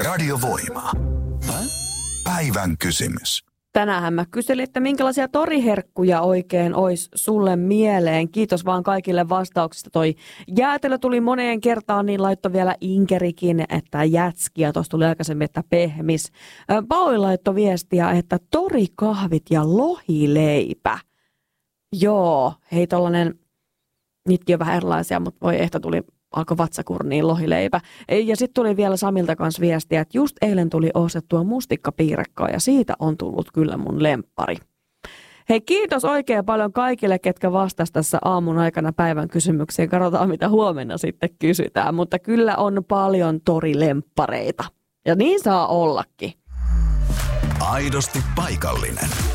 Radiovoima. Päivän kysymys. Tänään mä kyselin, että minkälaisia toriherkkuja oikein olisi sulle mieleen. Kiitos vaan kaikille vastauksista. Toi jäätelö tuli moneen kertaan, niin laittoi vielä Inkerikin, että jätski, ja tuossa tuli aikaisemmin, että pehmis. Pauli laittoi viestiä, että torikahvit ja lohileipä. Joo, hei tollanen, niitäkin on vähän erilaisia, mutta voi ehto alkoi vatsakurniin lohileipä. Ja sitten tuli vielä Samilta kanssa viestiä, että just eilen tuli ostettua mustikkapiirakkaa ja siitä on tullut kyllä mun lemppari. Hei, kiitos oikein paljon kaikille, ketkä vastasi tässä aamun aikana päivän kysymykseen. Katsotaan, mitä huomenna sitten kysytään, mutta kyllä on paljon torilemppareita. Ja niin saa ollakin. Aidosti paikallinen.